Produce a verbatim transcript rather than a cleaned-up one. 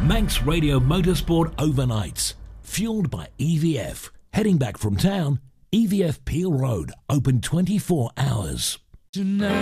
Manx Radio Motorsport Overnights. Fueled by E V F. Heading back from town, E V F Peel Road. Open twenty-four hours. Tonight.